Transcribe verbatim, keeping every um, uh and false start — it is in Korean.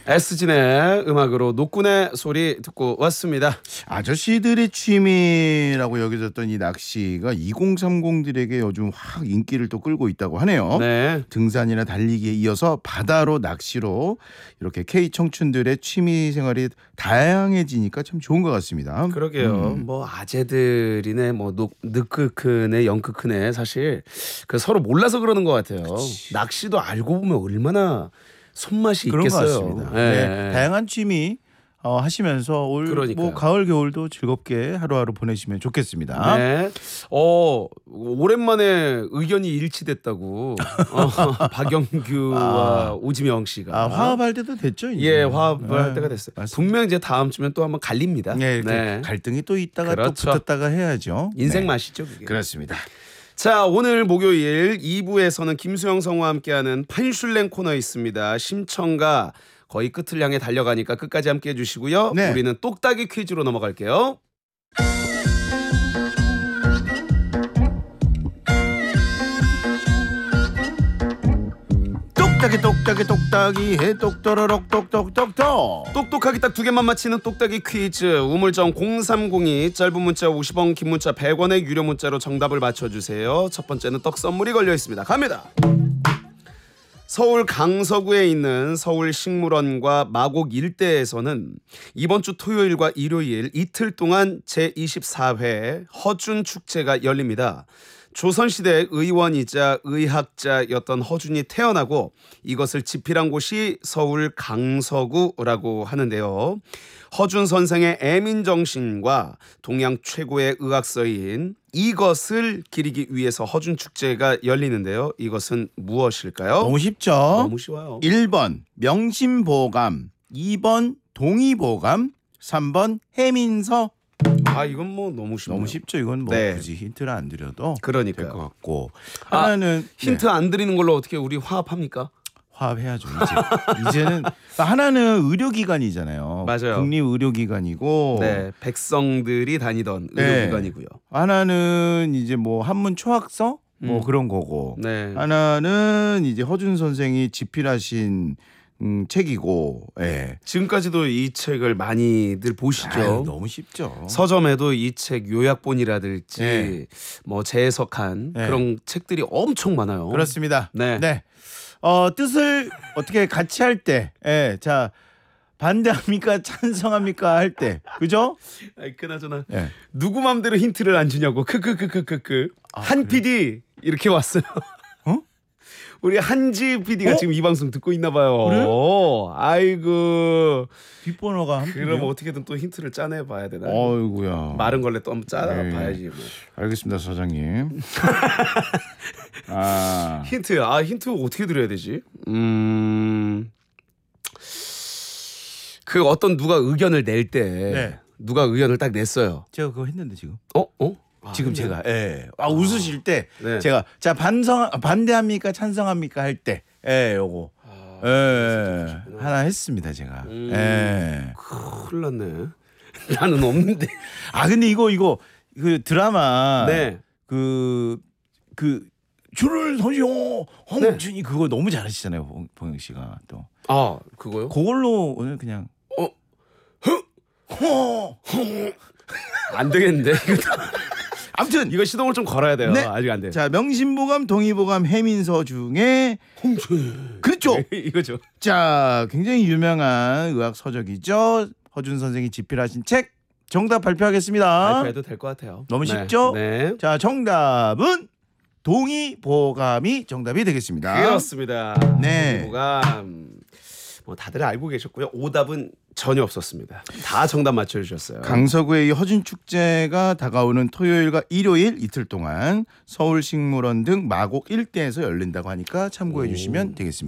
에스진의 음악으로 노꾼의 소리 듣고 왔습니다. 아저씨들의 취미라고 여겨졌던 이 낚시가 이공삼공들에게 요즘 확 인기를 또 끌고 있다고 하네요. 네. 등산이나 달리기에 이어서 바다로 낚시로 이렇게 K 청춘들의 취미 생활이 다양해지니까 참 좋은 것 같습니다. 그러게요. 음. 뭐 아재들이네, 뭐 노, 느크크네, 영크크네, 사실 그 서로 몰라서 그러는 것 같아요. 그치. 낚시도 알고 보면 얼마나 손맛이 그런 것 있겠어요. 같습니다. 네. 네, 다양한 취미 어, 하시면서 올 그러니까요. 뭐 가을 겨울도 즐겁게 하루하루 보내시면 좋겠습니다. 네. 어 오랜만에 의견이 일치됐다고 어, 박영규와 아. 오지명 씨가 아, 화합할 때도 됐죠. 이제. 예 화합할 네, 때가 됐어요. 맞습니다. 분명 이제 다음 주면 또 한번 갈립니다. 네, 이렇게 네. 갈등이 또 있다가 그렇죠. 또 붙었다가 해야죠. 인생 네. 맛이죠, 그게. 그렇습니다. 자, 오늘 목요일 이 부에서는 김수영 성우와 함께하는 판슐랭 코너 있습니다. 심청가 거의 끝을 향해 달려가니까 끝까지 함께해 주시고요. 네. 우리는 똑딱이 퀴즈로 넘어갈게요. 똑딱이 똑딱이 똑딱이 해 똑또로록 똑똑똑똑. 똑똑하게 딱 두 개만 맞히는 똑딱이 퀴즈. 우물정 공삼공이 짧은 문자 오십 원, 긴 문자 백 원의 유료 문자로 정답을 맞춰주세요. 첫 번째는 떡 선물이 걸려 있습니다. 갑니다. 서울 강서구에 있는 서울식물원과 마곡 일대에서는 이번 주 토요일과 일요일 이틀 동안 제이십사 회 허준 축제가 열립니다. 조선시대 의원이자 의학자였던 허준이 태어나고 이것을 집필한 곳이 서울 강서구라고 하는데요. 허준 선생의 애민정신과 동양 최고의 의학서인 이것을 기리기 위해서 허준 축제가 열리는데요. 이것은 무엇일까요? 너무 쉽죠. 너무 쉬워요. 일 번 명심보감, 이 번 동의보감, 삼 번 해민서. 아, 이건 뭐 너무 쉽네요. 너무 쉽죠. 이건 뭐 네. 굳이 힌트를 안 드려도 그러니까요. 될 것 같고. 아, 하나는 힌트 네, 안 드리는 걸로 어떻게 우리 화합합니까? 화합해야죠. 이제 이제는 하나는 의료기관이잖아요. 맞아요. 국립의료기관이고 네, 백성들이 다니던 네. 의료기관이고요. 하나는 이제 뭐 한문 초학서 뭐 음. 그런 거고. 네. 하나는 이제 허준 선생이 집필하신 음, 책이고. 예. 지금까지도 이 책을 많이들 보시죠. 아유, 너무 쉽죠. 서점에도 이 책 요약본이라든지 네. 뭐 재해석한 네. 그런 책들이 엄청 많아요. 그렇습니다. 네. 네. 어, 뜻을 어떻게 같이 할 때, 예, 자 반대합니까, 찬성합니까 할 때, 그죠? 아이, 그나저나 예. 누구 맘대로 힌트를 안 주냐고. 크크크크크크. 아, 한 그래요? 피디 이렇게 왔어요. 어? 우리 한지 피디가 어? 지금 이 방송 듣고 있나 봐요. 그래요? 아이고. 뒷번호가 한 그럼 표. 어떻게든 또 힌트를 짜내 봐야 되나? 어이구야. 마른 걸레 또 한번 짜봐 네. 봐야지. 뭐. 알겠습니다, 사장님. 아, 힌트. 아, 힌트 어떻게 드려야 되지? 음. 그 어떤 누가 의견을 낼 때 네. 누가 의견을 딱 냈어요. 제가 그거 했는데 지금. 어? 어? 아, 지금 했네요. 제가, 예, 아 웃으실 때 네. 제가 자 반성 반대합니까, 찬성합니까 할 때, 예, 요거, 아, 예, 하나 했습니다, 제가. 음. 예. 큰일 났네. 나는 없는데. 아 근데 이거 이거 그 드라마 네. 그 그 줄을 서시오 홍준이 그거 너무 잘하시잖아요, 봉- 봉영 씨가 또 아, 그거요? 그걸로 오늘 그냥 어? 허 안 되겠는데. 아무튼 이거 시동을 좀 걸어야 돼요. 네. 아직 안 돼. 자 명심보감, 동의보감, 해민서 중에 그렇죠. 이거죠. 자 굉장히 유명한 의학 서적이죠. 허준 선생이 집필하신 책 정답 발표하겠습니다. 발표해도 될 것 같아요. 너무 네. 쉽죠? 네. 자 정답은 동의보감이 정답이 되겠습니다. 그렇습니다. 네. 뭐가 뭐 다들 알고 계셨고요. 오답은 전혀 없었습니다. 다 정답 맞춰주셨어요. 강서구의 이 허준 축제가 다가오는 토요일과 일요일 이틀 동안 서울식물원 등 마곡 일대에서 열린다고 하니까 참고해 오. 주시면 되겠습니다.